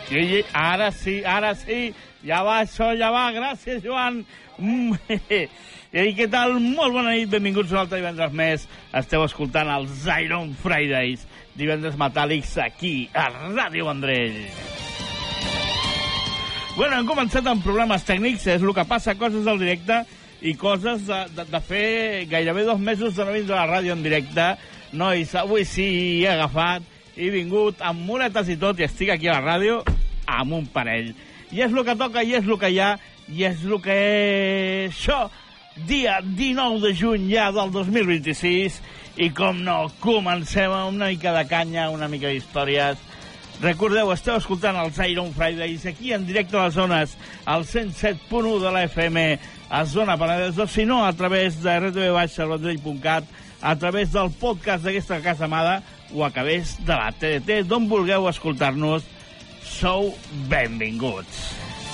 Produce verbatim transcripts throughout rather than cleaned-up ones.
I ara sí, ara sí, ja va, això ja va, gràcies, Joan. Mm, I què tal? Molt bona nit, benvinguts un altre divendres més. Esteu escoltant els Iron Fridays, divendres metàl·lics aquí, a Ràdio Vendrell. Bueno, hem començat amb problemes tècnics, és el que passa, coses del directe i coses de, de, de fer gairebé dos mesos de no vindre a la ràdio en directe. Nois, avui sí he agafat, he vingut amb muletes i tot i estic aquí a la ràdio amb un parell. I és el que toca, i és el que hi ha, i és el que és això. Dia dinou de juny ja del dos mil vint-i-sis i, com no, comencem amb una mica de canya, una mica d'històries. Recordeu, esteu escoltant els Iron Fridays aquí en directe a les zones, al cent set punt u de la F M a Zona Penedès, o si no, a través de r t v baixa vendrell punt cat, a través del podcast d'aquesta casa amada o a través de la T D T, d'on vulgueu escoltar-nos, sou benvinguts.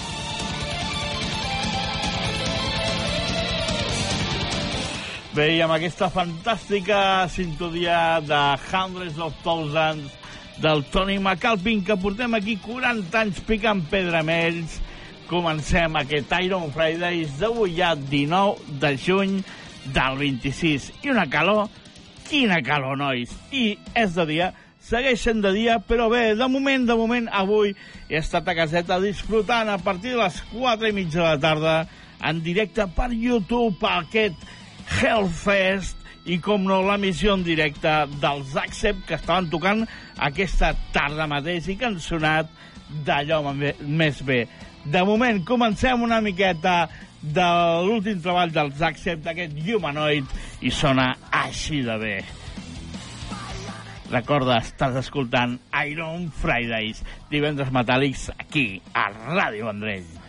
Bé, i amb aquesta fantàstica sintonia de Hundreds of Thousands del Tony McAlpin, que portem aquí quaranta anys picant pedra amb ells, comencem aquest Iron Fridays d'avui ja dinou de juny del vint-i-sis. I una calor, quina calor, nois! I és de dia, segueixen de dia, però bé, de moment, de moment, avui he estat a caseta disfrutant a partir de les quatre i mitja de la tarda, en directe per YouTube, aquest Hellfest, i com no, l'emissió en directe dels Accept, que estaven tocant aquesta tarda mateix i que han sonat d'allò més bé. De moment, comencem una miqueta de l'últim treball dels Accept, d'aquest Humanoid, i sona així de bé. Recorda, estàs escoltant Iron Fridays, divendres metàl·lics aquí, a Ràdio Vendrell.